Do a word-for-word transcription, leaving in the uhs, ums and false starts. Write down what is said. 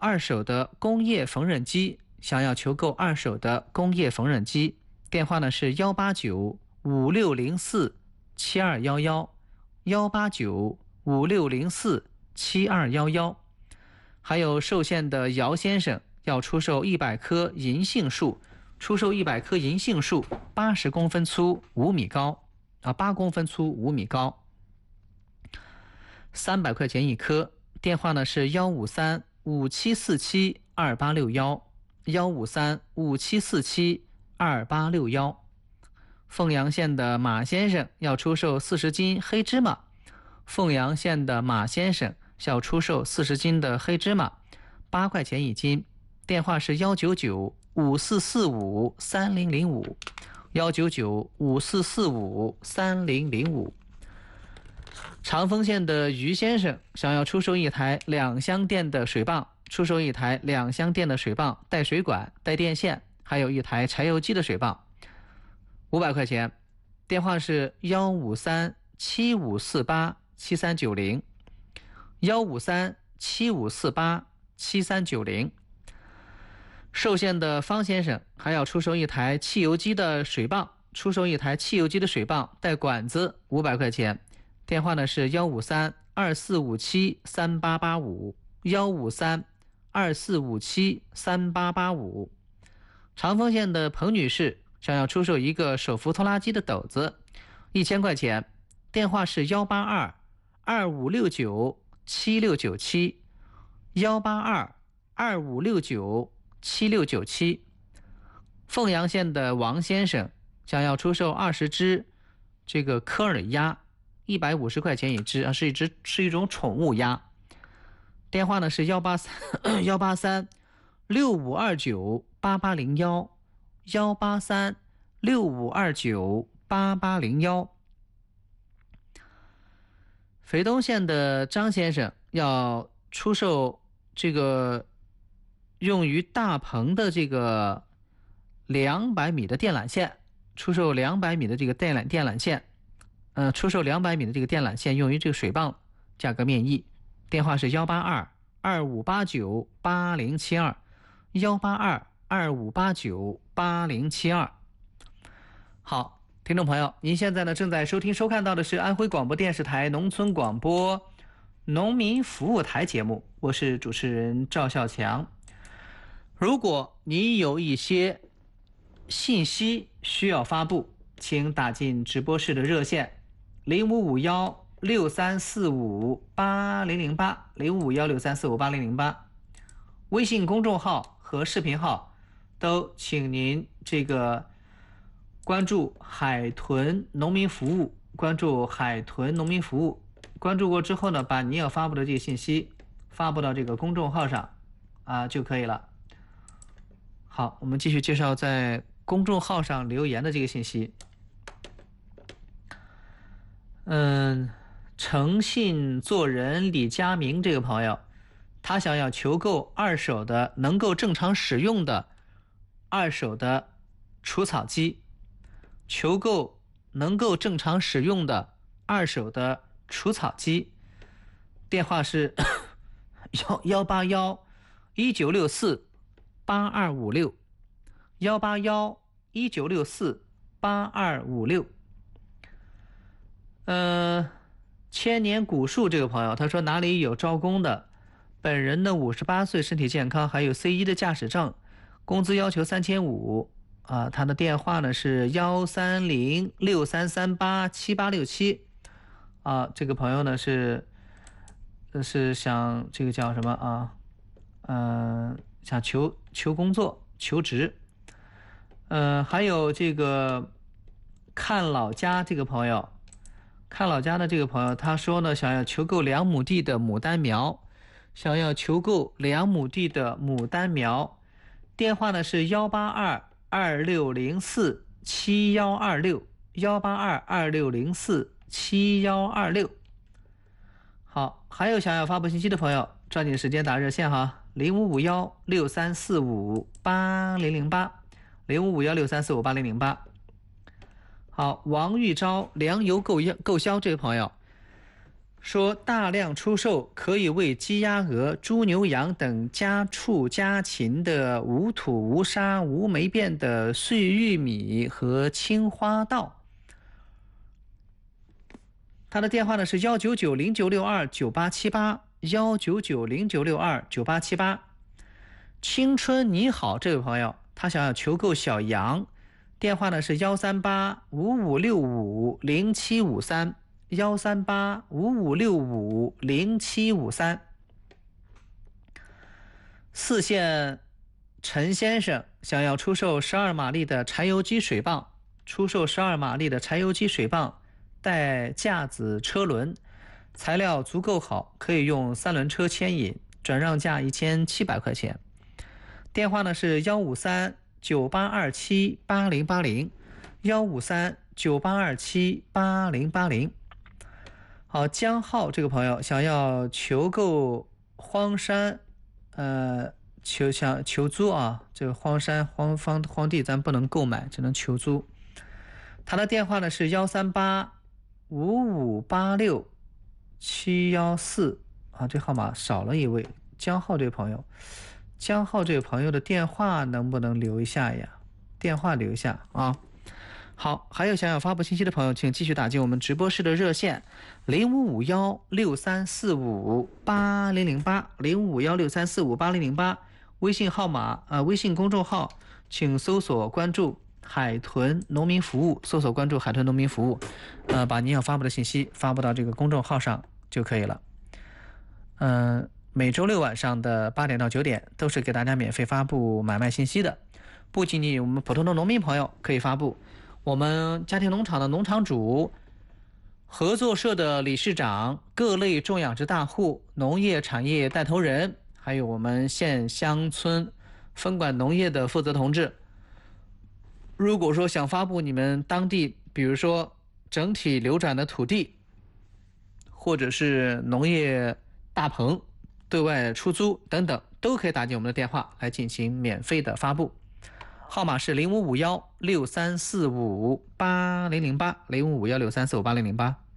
二手的工业缝纫机，想要求购二手的工业缝纫机，电话呢是幺八九五六零四七二一一，幺八九五六零四七二一一。还有寿县的姚先生要出售一百棵银杏树，出售一百棵银杏树，八十公分粗，五米高啊，八公分粗，五米高，三百块钱一棵。电话呢是幺五三五七四七二八六一，幺五三五七四七二八六一。凤阳县的马先生要出售四十斤黑芝麻，凤阳县的马先生要出售四十斤的黑芝麻，八块钱一斤。电话是幺九九五四四五三零零五，幺九九五四四五三零零五。长丰县的于先生想要出售一台两厢电的水泵，出售一台两厢电的水泵，带水管、带电线，还有一台柴油机的水泵，五百块钱。电话是幺五三七五四八七三九零，幺五三七五四八七三九零。寿县的方先生还要出售一台汽油机的水泵，出售一台汽油机的水泵，带管子，五百块钱。电话呢是幺五三二四五七三八八五，幺五三二四五七三八八五。长丰县的彭女士想要出售一个手扶拖拉机的斗子，一千块钱。电话是幺八二二五六九七六九七，幺八二二五六九七六九七。凤阳县的王先生想要出售二十只这个科尔鸭，一百五十块钱一只啊，是一只是一种宠物鸭。电话呢是幺八三幺八三六五二九八八零幺，幺八三六五二九八八零幺。肥东县的张先生要出售这个用于大棚的这个两百米的电缆线，出售两百米的这个电缆电缆线。呃，出售两百米的这个电缆线用于这个水泵，价格面议。电话是幺八二二五八九八零七二，幺八二二五八九八零七二。好，听众朋友，您现在呢正在收听收看到的是安徽广播电视台农村广播农民服务台节目，我是主持人赵孝强。如果你有一些信息需要发布，请打进直播室的热线零五五幺六三四五八零零八，零五五幺六三四五八零零八。微信公众号和视频号都请您这个关注海豚农民服务，关注海豚农民服务，关注过之后呢，把你要发布的这个信息发布到这个公众号上啊就可以了。好，我们继续介绍在公众号上留言的这个信息。嗯，诚信做人李佳明这个朋友，他想要求购二手的能够正常使用的二手的除草机，求购能够正常使用的二手的除草机。电话是幺八幺一九六四八二五六，幺八幺一九六四八二五六。呃，千年古树这个朋友，他说哪里有招工的？本人呢五十八岁，身体健康，还有 C 一 的驾驶证，工资要求三千五啊。他的电话呢是幺三零六三三八七八六七啊。这个朋友呢是是想这个叫什么啊？嗯、呃，想求求工作求职。呃，还有这个看老家这个朋友。看老家的这个朋友，他说呢，想要求购两亩地的牡丹苗，想要求购两亩地的牡丹苗。电话呢是幺八二二六零四七幺二六，幺八二二六零四七幺二六。好，还有想要发布信息的朋友，抓紧时间打热线哈，零五五幺六三四五八零零八，零五五幺六三四五八零零八。好，王玉昭粮油购购销这位朋友说大量出售可以为鸡鸭鹅、猪牛羊等家畜家禽的无土无沙无霉变的碎玉米和青花稻。他的电话呢是幺九九零九六二九八七八幺九九零九六二九八七八。青春你好，这位朋友，他想要求购小羊，电话呢是幺三八五五六五零七五三幺三八五五六五零七五三。四县陈先生想要出售十二马力的柴油机水泵，出售十二马力的柴油机水泵，带架子车轮，材料足够好，可以用三轮车牵引，转让价一千七百块钱。电话呢是幺五三九八二七八零八零幺五三九八二七八零八零。好，江浩这个朋友想要求购荒山，呃，求想求租啊，这个荒山荒荒荒地咱不能购买，只能求租。他的电话呢是幺三八五五八六七幺四啊，这号码少了一位，江浩这位朋友。江浩这位朋友的电话能不能留一下呀？电话留一下啊。好，还有想要发布信息的朋友，请继续打进我们直播室的热线零五五幺六三四五八零零八零五五幺六三四五八零零八，微信号码呃，微信公众号，请搜索关注海豚农民服务，搜索关注海豚农民服务，呃，把您要发布的信息发布到这个公众号上就可以了。嗯、呃。每周六晚上的八点到九点都是给大家免费发布买卖信息的，不仅仅我们普通的农民朋友可以发布，我们家庭农场的农场主、合作社的理事长、各类种养殖大户、农业产业带头人，还有我们县乡村分管农业的负责同志，如果说想发布你们当地，比如说整体流转的土地，或者是农业大棚对外出租等等，都可以打进我们的电话来进行免费的发布，号码是零五五幺六三四五八零零八零五五幺六三四五八零零八。